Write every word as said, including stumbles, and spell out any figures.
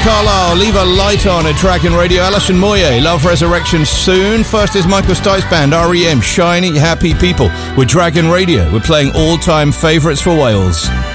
Carlisle, Leave a Light On at Dragon Radio. Alison Moyet, Love Resurrection soon. First is Michael Stipe's band, R E M, Shiny Happy People with Dragon Radio. We're playing all-time favourites for Wales.